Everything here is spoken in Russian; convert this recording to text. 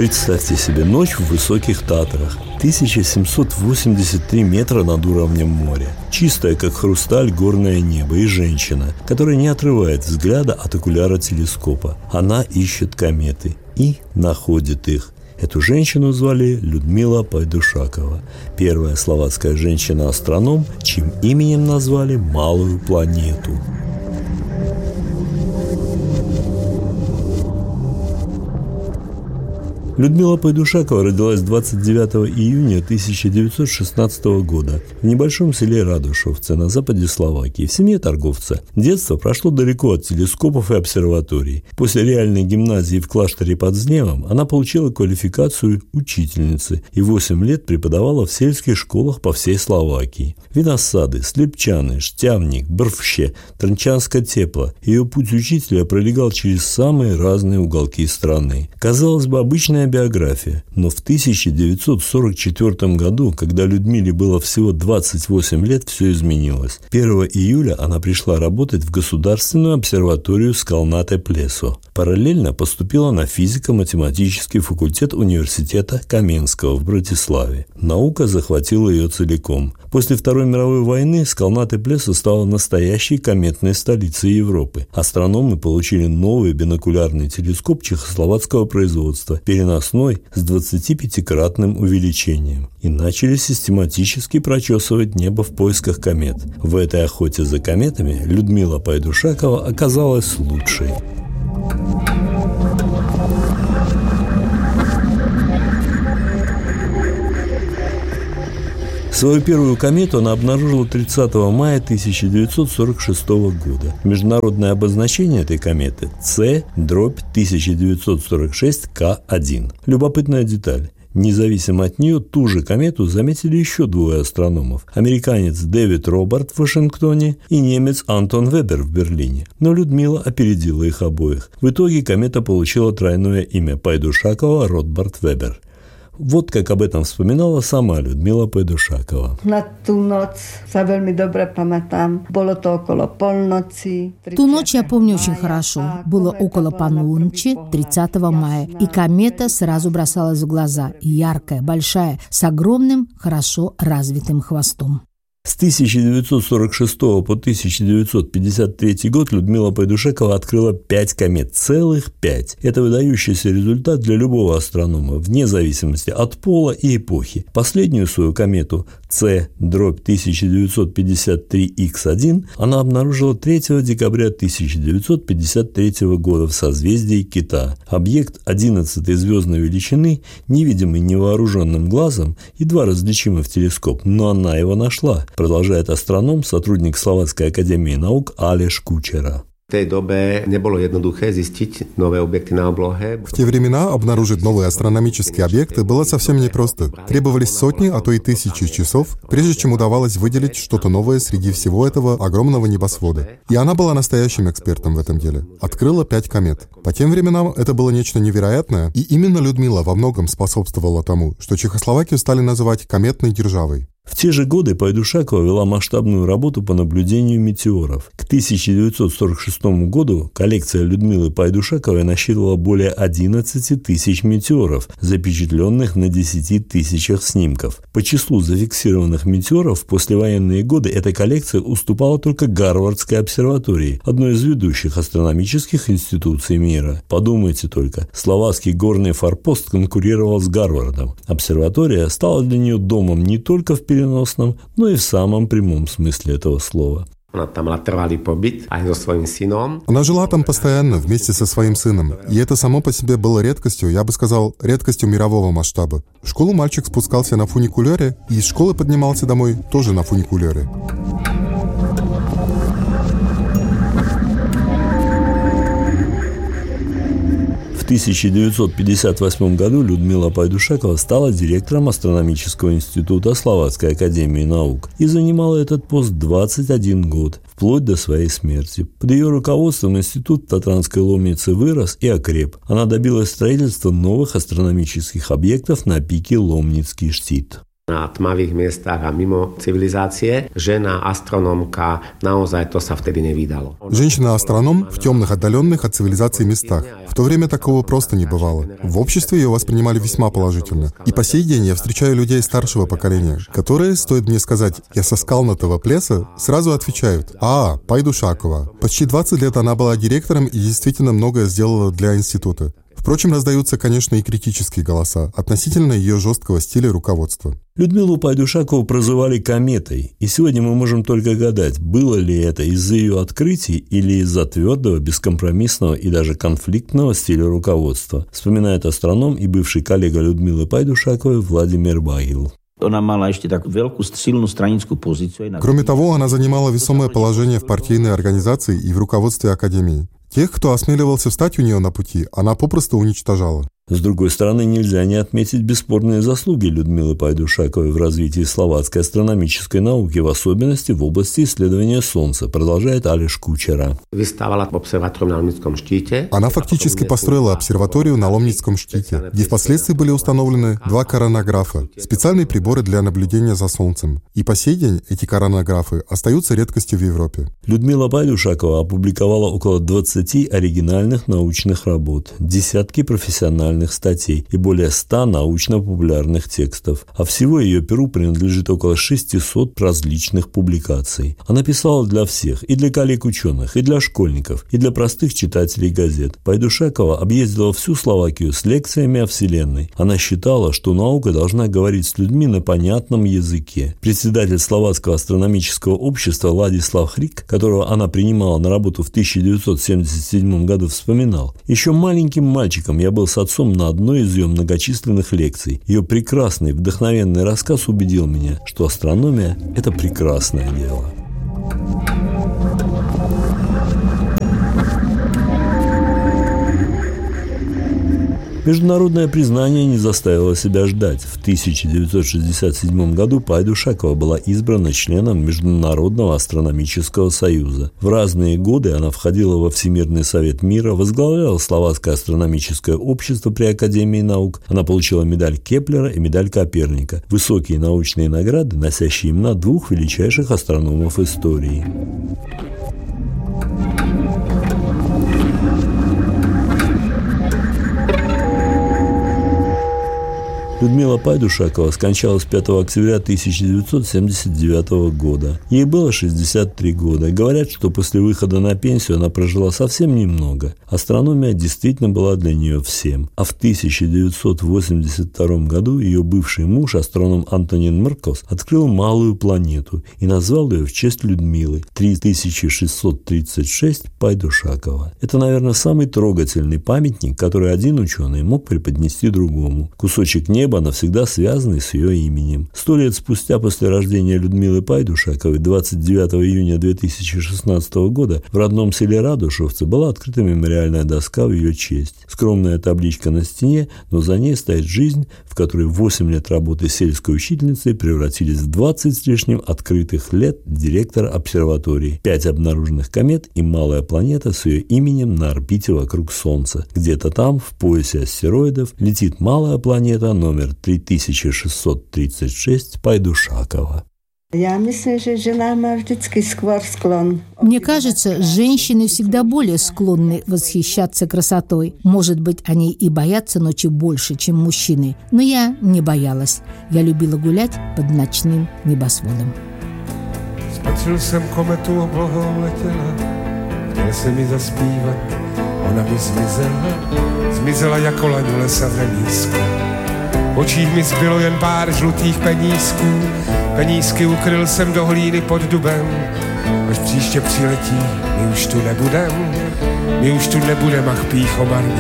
Представьте себе ночь в высоких Татрах. 1783 метра над уровнем моря. Чистое, как хрусталь, горное небо и женщина, которая не отрывает взгляда от окуляра телескопа. Она ищет кометы и находит их. Эту женщину звали Людмила Пайдушакова. Первая словацкая женщина-астроном, чьим именем назвали малую планету. Людмила Пайдушакова родилась 29 июня 1916 года в небольшом селе Радушовце на западе Словакии, в семье торговца. Детство прошло далеко от телескопов и обсерваторий. После реальной гимназии в кляшторе под Зневом она получила квалификацию учительницы и 8 лет преподавала в сельских школах по всей Словакии. Виносады, Слепчаны, Штявник, Брвще, Транчанско-Тепло. Ее путь учителя пролегал через самые разные уголки страны. Казалось бы, обычная биография, но в 1944 году, когда Людмиле было всего 28 лет, все изменилось. 1 июля она пришла работать в Государственную обсерваторию Скалнате-Плесо. Параллельно поступила на физико-математический факультет университета Каменского в Братиславе. Наука захватила ее целиком. После Второй мировой войны Скалнате-Плесо стала настоящей кометной столицей Европы. Астрономы получили новый бинокулярный телескоп чехословацкого производства, переносной с 25-кратным увеличением, и начали систематически прочесывать небо в поисках комет. В этой охоте за кометами Людмила Пайдушакова оказалась лучшей. Свою первую комету она обнаружила 30 мая 1946 года. Международное обозначение этой кометы – C/1946К1. Любопытная деталь. Независимо от нее, ту же комету заметили еще двое астрономов. Американец Дэвид Робарт в Вашингтоне и немец Антон Вебер в Берлине. Но Людмила опередила их обоих. В итоге комета получила тройное имя Пайдушакова-Родбарт-Вебер. Вот как об этом вспоминала сама Людмила Пайдушакова. На ту ночь я veľmi добре памятам. Было то около полноci. Ту ночь я помню очень хорошо. Было около полуночи 30 мая. И комета сразу бросалась в глаза. Яркая, большая, с огромным, хорошо развитым хвостом. С 1946 по 1953 год Людмила Пайдушакова открыла 5 комет, целых 5. Это выдающийся результат для любого астронома, вне зависимости от пола и эпохи. Последнюю свою комету C/1953X1 она обнаружила 3 декабря 1953 года в созвездии Кита. Объект 11-й звездной величины, невидимый невооруженным глазом, едва различимый в телескоп, но она его нашла, продолжает астроном, сотрудник Словацкой академии наук Алеш Кучера. В те времена обнаружить новые астрономические объекты было совсем непросто. Требовались сотни, а то и тысячи часов, прежде чем удавалось выделить что-то новое среди всего этого огромного небосвода. И она была настоящим экспертом в этом деле. Открыла 5 комет. По тем временам это было нечто невероятное, и именно Людмила во многом способствовала тому, что Чехословакию стали называть кометной державой. В те же годы Пайдушакова вела масштабную работу по наблюдению метеоров. К 1946 году коллекция Людмилы Пайдушаковой насчитывала более 11 тысяч метеоров, запечатленных на 10 тысячах снимков. По числу зафиксированных метеоров в послевоенные годы эта коллекция уступала только Гарвардской обсерватории, одной из ведущих астрономических институций мира. Подумайте только, словацкий горный форпост конкурировал с Гарвардом. Обсерватория стала для нее домом не только в переносном, но и в самом прямом смысле этого слова. Она жила там постоянно, вместе со своим сыном. И это само по себе было редкостью, я бы сказал, редкостью мирового масштаба. В школу мальчик спускался на фуникулере, и из школы поднимался домой тоже на фуникулере. В 1958 году Людмила Пайдушакова стала директором Астрономического института Словацкой академии наук и занимала этот пост 21 год, вплоть до своей смерти. Под ее руководством институт в Татранской Ломнице вырос и окреп. Она добилась строительства новых астрономических объектов на пике Ломницкий штит. Na tmavých miestach a mimo civilizácie, žena астрономка, naozaj to sa vtedy nevydalo. Женщина-астроном в темных, отдаленных от цивилизации местах. В то время такого просто не бывало. В обществе ее воспринимали весьма положительно. И по сей день я встречаю людей старшего поколения, которые, стоит мне сказать «я со Скалнатого плеса», сразу отвечают Пайдушакова. Почти 20 лет она была директором и действительно многое сделала для института. Впрочем, раздаются, конечно, и критические голоса относительно ее жесткого стиля руководства. Людмилу Пайдушакову прозывали «кометой», и сегодня мы можем только гадать, было ли это из-за ее открытий или из-за твердого, бескомпромиссного и даже конфликтного стиля руководства, вспоминает астроном и бывший коллега Людмилы Пайдушаковой Владимир Багил. Кроме того, она занимала весомое положение в партийной организации и в руководстве академии. Тех, кто осмеливался встать у нее на пути, она попросту уничтожала. С другой стороны, нельзя не отметить бесспорные заслуги Людмилы Пайдушаковой в развитии словацкой астрономической науки, в особенности в области исследования Солнца, продолжает Алеш Кучера. Она фактически построила обсерваторию на Ломницком штите, где впоследствии были установлены 2 коронографа, специальные приборы для наблюдения за Солнцем. И по сей день эти коронографы остаются редкостью в Европе. Людмила Пайдушакова опубликовала около 20 оригинальных научных работ, десятки профессиональных статей и более 100 научно-популярных текстов, а всего ее перу принадлежит около 600 различных публикаций. Она писала для всех, и для коллег-ученых, и для школьников, и для простых читателей газет. Пайдушакова объездила всю Словакию с лекциями о Вселенной. Она считала, что наука должна говорить с людьми на понятном языке. Председатель Словацкого астрономического общества Ладислав Хрик, которого она принимала на работу в 1977 году, вспоминал: «Еще маленьким мальчиком я был с отцом на одной из ее многочисленных лекций. Ее прекрасный, вдохновенный рассказ убедил меня, что астрономия – это прекрасное дело». Международное признание не заставило себя ждать. В 1967 году Пайдушакова была избрана членом Международного астрономического союза. В разные годы она входила во Всемирный совет мира, возглавляла Словацкое астрономическое общество при Академии наук. Она получила медаль Кеплера и медаль Коперника. Высокие научные награды, носящие имена 2 величайших астрономов истории. Людмила Пайдушакова скончалась 5 октября 1979 года. Ей было 63 года. Говорят, что после выхода на пенсию она прожила совсем немного. Астрономия действительно была для нее всем. А в 1982 году ее бывший муж, астроном Антонин Мркос, открыл малую планету и назвал ее в честь Людмилы 3636 Пайдушакова. Это, наверное, самый трогательный памятник, который один ученый мог преподнести другому. Кусочек неба, навсегда связанный с ее именем. 100 лет спустя после рождения Людмилы Пайдушаковой, 29 июня 2016 года, в родном селе Радушовцы была открыта мемориальная доска в ее честь. Скромная табличка на стене, но за ней стоит жизнь, в которой 8 лет работы сельской учительницей превратились в 20 с лишним открытых лет директора обсерватории, 5 обнаруженных комет и малая планета с ее именем на орбите вокруг Солнца. Где-то там, в поясе астероидов, летит малая планета номер 3636 Пайдушакова. Мне кажется, женщины всегда более склонны восхищаться красотой. Может быть, они и боятся ночи больше, чем мужчины. Но я не боялась. Я любила гулять под ночным небосводом. Spatřil jsem kometu, oblohou letěla, chtěl jsem mi zaspívat, ona mi zmizela jako laň u lesa v remízku. V očích mi zbylo jen pár žlutých penízků, penízky ukryl jsem do hlíny pod dubem, až příště přiletí, my už tu nebudem, ach pýcho marný,